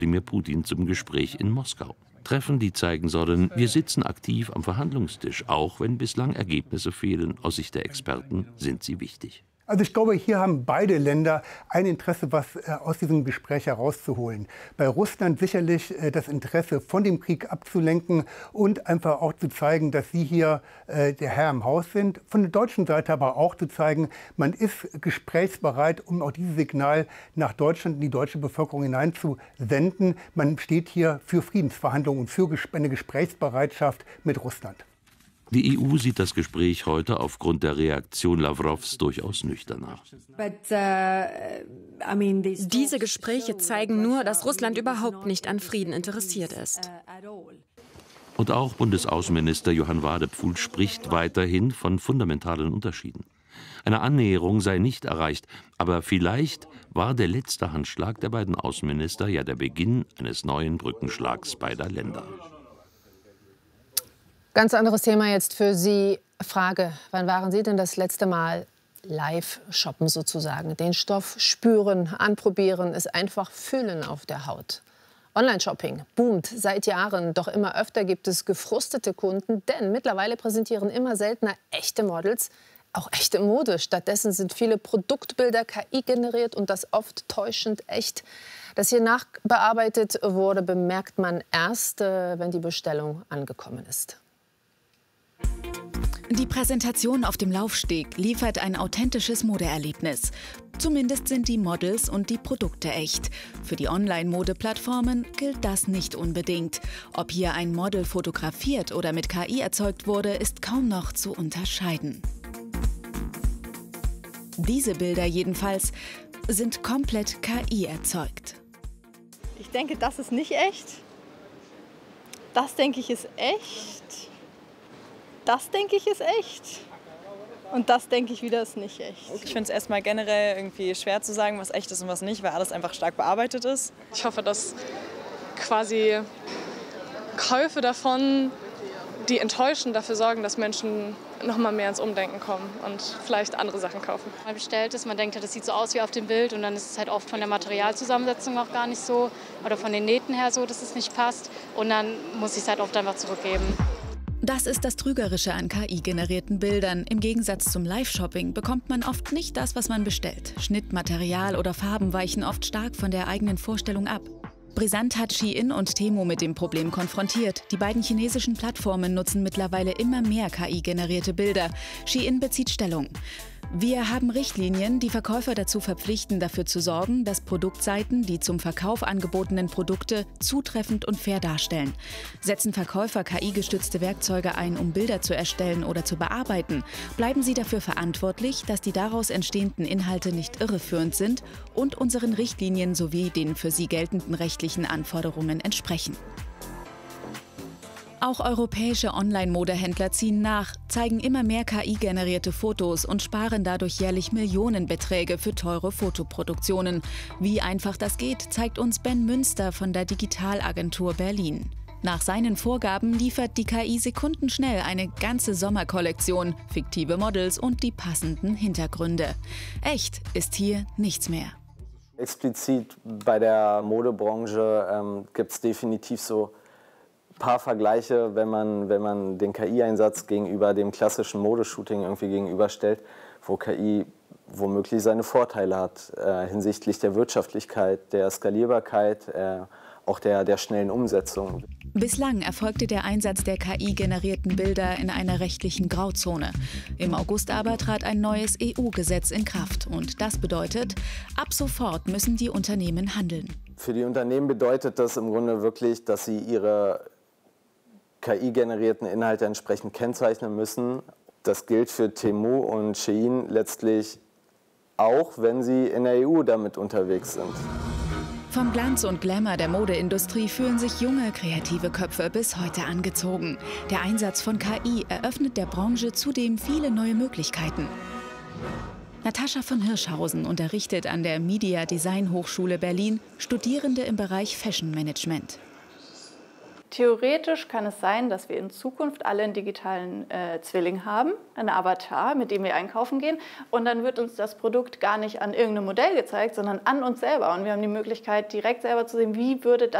Wladimir Putin zum Gespräch in Moskau. Treffen, die zeigen sollen, wir sitzen aktiv am Verhandlungstisch, auch wenn bislang Ergebnisse fehlen. Aus Sicht der Experten sind sie wichtig. Also ich glaube, hier haben beide Länder ein Interesse, was aus diesem Gespräch herauszuholen. Bei Russland sicherlich das Interesse, von dem Krieg abzulenken und einfach auch zu zeigen, dass sie hier der Herr im Haus sind. Von der deutschen Seite aber auch zu zeigen, man ist gesprächsbereit, um auch dieses Signal nach Deutschland in die deutsche Bevölkerung hineinzusenden. Man steht hier für Friedensverhandlungen und für eine Gesprächsbereitschaft mit Russland. Die EU sieht das Gespräch heute aufgrund der Reaktion Lawrows durchaus nüchterner. Diese Gespräche zeigen nur, dass Russland überhaupt nicht an Frieden interessiert ist. Und auch Bundesaußenminister Johann Wadephul spricht weiterhin von fundamentalen Unterschieden. Eine Annäherung sei nicht erreicht, aber vielleicht war der letzte Handschlag der beiden Außenminister ja der Beginn eines neuen Brückenschlags beider Länder. Ganz anderes Thema jetzt für Sie. Frage, wann waren Sie denn das letzte Mal live shoppen sozusagen? Den Stoff spüren, anprobieren, es einfach fühlen auf der Haut. Online-Shopping boomt seit Jahren, doch immer öfter gibt es gefrustete Kunden, denn mittlerweile präsentieren immer seltener echte Models auch echte Mode. Stattdessen sind viele Produktbilder KI generiert und das oft täuschend echt. Dass hier nachbearbeitet wurde, bemerkt man erst, wenn die Bestellung angekommen ist. Die Präsentation auf dem Laufsteg liefert ein authentisches Modeerlebnis. Zumindest sind die Models und die Produkte echt. Für die Online-Mode-Plattformen gilt das nicht unbedingt. Ob hier ein Model fotografiert oder mit KI erzeugt wurde, ist kaum noch zu unterscheiden. Diese Bilder jedenfalls sind komplett KI erzeugt. Ich denke, das ist nicht echt. Das denke ich ist echt. Das denke ich ist echt. Und das denke ich wieder ist nicht echt. Ich finde es erstmal generell irgendwie schwer zu sagen, was echt ist und was nicht, weil alles einfach stark bearbeitet ist. Ich hoffe, dass quasi Käufe davon, die enttäuschen, dafür sorgen, dass Menschen noch mal mehr ins Umdenken kommen und vielleicht andere Sachen kaufen. Man bestellt es, man denkt, das sieht so aus wie auf dem Bild und dann ist es halt oft von der Materialzusammensetzung auch gar nicht so oder von den Nähten her so, dass es nicht passt und dann muss ich es halt oft einfach zurückgeben. Das ist das Trügerische an KI-generierten Bildern. Im Gegensatz zum Live-Shopping bekommt man oft nicht das, was man bestellt. Schnitt, Material oder Farben weichen oft stark von der eigenen Vorstellung ab. Brisant hat Shein und Temu mit dem Problem konfrontiert. Die beiden chinesischen Plattformen nutzen mittlerweile immer mehr KI-generierte Bilder. Shein bezieht Stellung. Wir haben Richtlinien, die Verkäufer dazu verpflichten, dafür zu sorgen, dass Produktseiten die zum Verkauf angebotenen Produkte zutreffend und fair darstellen. Setzen Verkäufer KI-gestützte Werkzeuge ein, um Bilder zu erstellen oder zu bearbeiten, bleiben sie dafür verantwortlich, dass die daraus entstehenden Inhalte nicht irreführend sind und unseren Richtlinien sowie den für sie geltenden rechtlichen Anforderungen entsprechen. Auch europäische Online-Modehändler ziehen nach, zeigen immer mehr KI-generierte Fotos und sparen dadurch jährlich Millionenbeträge für teure Fotoproduktionen. Wie einfach das geht, zeigt uns Ben Münster von der Digitalagentur Berlin. Nach seinen Vorgaben liefert die KI sekundenschnell eine ganze Sommerkollektion, fiktive Models und die passenden Hintergründe. Echt ist hier nichts mehr. Explizit bei der Modebranche gibt es definitiv so paar Vergleiche, wenn man den KI-Einsatz gegenüber dem klassischen Modeshooting irgendwie gegenüberstellt, wo KI womöglich seine Vorteile hat hinsichtlich der Wirtschaftlichkeit, der Skalierbarkeit, auch der schnellen Umsetzung. Bislang erfolgte der Einsatz der KI-generierten Bilder in einer rechtlichen Grauzone. Im August aber trat ein neues EU-Gesetz in Kraft. Und das bedeutet, ab sofort müssen die Unternehmen handeln. Für die Unternehmen bedeutet das im Grunde wirklich, dass sie ihre KI-generierten Inhalte entsprechend kennzeichnen müssen. Das gilt für Temu und Shein letztlich auch, wenn sie in der EU damit unterwegs sind. Vom Glanz und Glamour der Modeindustrie fühlen sich junge, kreative Köpfe bis heute angezogen. Der Einsatz von KI eröffnet der Branche zudem viele neue Möglichkeiten. Natascha von Hirschhausen unterrichtet an der Media Design Hochschule Berlin Studierende im Bereich Fashion Management. Theoretisch kann es sein, dass wir in Zukunft alle einen digitalen Zwilling haben, einen Avatar, mit dem wir einkaufen gehen. Und dann wird uns das Produkt gar nicht an irgendeinem Modell gezeigt, sondern an uns selber. Und wir haben die Möglichkeit, direkt selber zu sehen, wie würde das